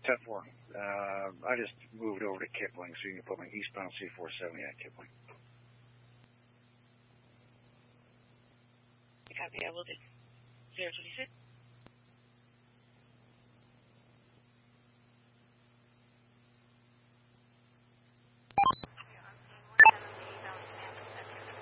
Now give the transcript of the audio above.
10-4. I just moved over to Kipling, so you can put me eastbound C470 at Kipling. Copy, I will do. 026.